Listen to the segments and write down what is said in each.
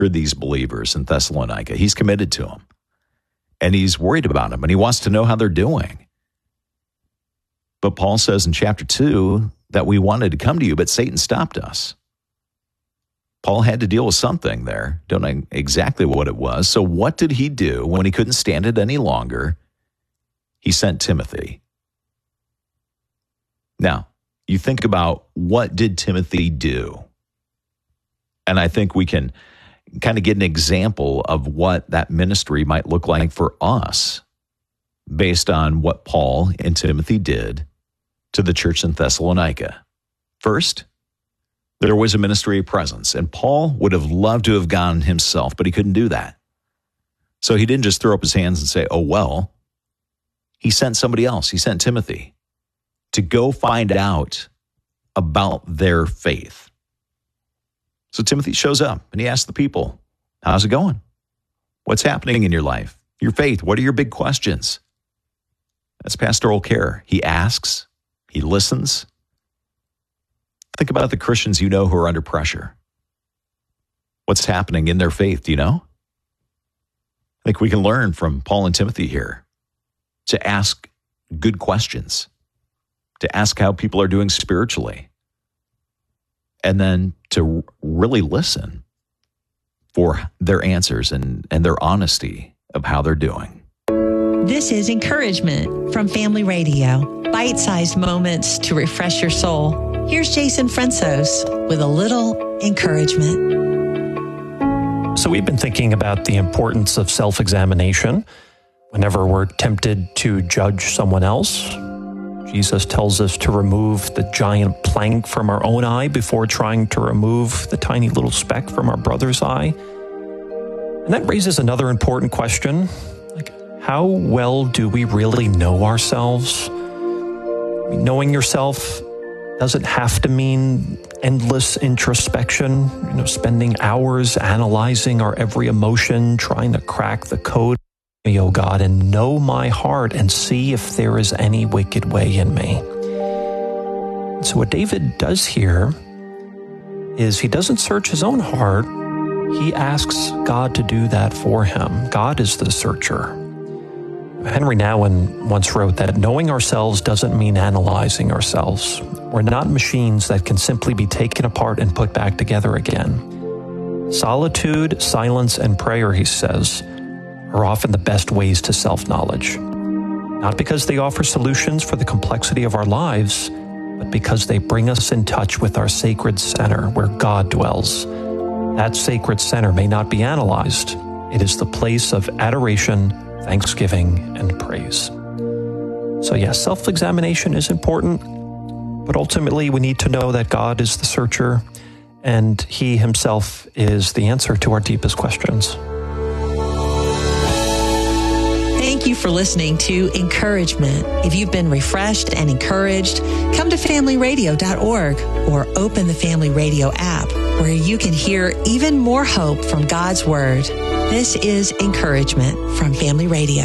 for these believers in Thessalonica. He's committed to them. And he's worried about them, and he wants to know how they're doing. But Paul says in chapter 2 that we wanted to come to you, but Satan stopped us. Paul had to deal with something there. Don't know exactly what it was. So what did he do when he couldn't stand it any longer? He sent Timothy. Now, you think about what did Timothy do? And I think we can kind of get an example of what that ministry might look like for us based on what Paul and Timothy did to the church in Thessalonica. First, there was a ministry of presence, and Paul would have loved to have gone himself, but he couldn't do that. So he didn't just throw up his hands and say, oh, well. He sent somebody else. He sent Timothy to go find out about their faith. So Timothy shows up and he asks the people, how's it going? What's happening in your life? Your faith, what are your big questions? That's pastoral care. He asks, he listens. Think about the Christians you know who are under pressure. What's happening in their faith, do you know? I think we can learn from Paul and Timothy here to ask good questions, to ask how people are doing spiritually, and then to really listen for their answers and their honesty of how they're doing. This is Encouragement from Family Radio. Bite-sized moments to refresh your soul. Here's Jason Fransos with a little encouragement. So we've been thinking about the importance of self-examination. Whenever we're tempted to judge someone else, Jesus tells us to remove the giant plank from our own eye before trying to remove the tiny little speck from our brother's eye. And that raises another important question, like, how well do we really know ourselves? Knowing yourself doesn't have to mean endless introspection, spending hours analyzing our every emotion, trying to crack the code. Me, O God, and know my heart and see if there is any wicked way in me. So what David does here is he doesn't search his own heart. He asks God to do that for him. God is the searcher. Henry Nouwen once wrote that knowing ourselves doesn't mean analyzing ourselves. We're not machines that can simply be taken apart and put back together again. Solitude, silence, and prayer, he says, are often the best ways to self-knowledge. Not because they offer solutions for the complexity of our lives, but because they bring us in touch with our sacred center where God dwells. That sacred center may not be analyzed. It is the place of adoration, thanksgiving, and praise. So yes, self-examination is important, but ultimately we need to know that God is the searcher and He Himself is the answer to our deepest questions. Thank you for listening to Encouragement. If you've been refreshed and encouraged, come to familyradio.org or open the Family Radio app where you can hear even more hope from God's Word. This is Encouragement from Family Radio.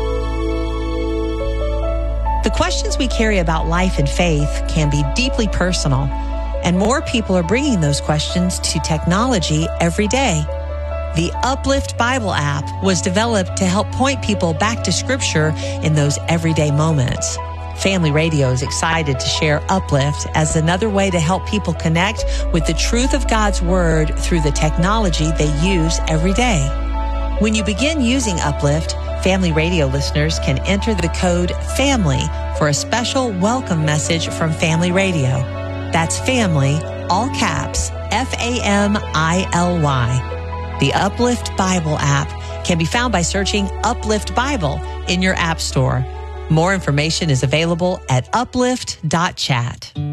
The questions we carry about life and faith can be deeply personal, and more people are bringing those questions to technology every day. The Uplift Bible app was developed to help point people back to Scripture in those everyday moments. Family Radio is excited to share Uplift as another way to help people connect with the truth of God's Word through the technology they use every day. When you begin using Uplift, Family Radio listeners can enter the code FAMILY for a special welcome message from Family Radio. That's FAMILY, all caps, FAMILY. The Uplift Bible app can be found by searching Uplift Bible in your app store. More information is available at uplift.chat.